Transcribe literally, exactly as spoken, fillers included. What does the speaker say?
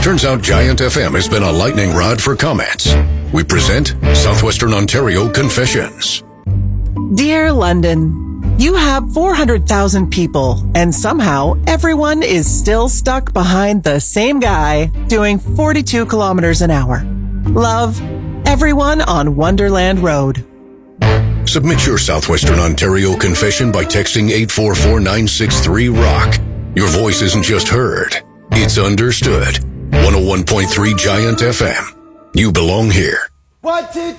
Turns out Giant F M has been a lightning rod for comments. We present Southwestern Ontario Confessions. Dear London, you have four hundred thousand people, and somehow everyone is still stuck behind the same guy doing forty-two kilometers an hour. Love, everyone on Wonderland Road. Submit your Southwestern Ontario confession by texting eight four four nine six three ROCK. Your voice isn't just heard, it's understood. one oh one point three Giant F M. You belong here. One, two,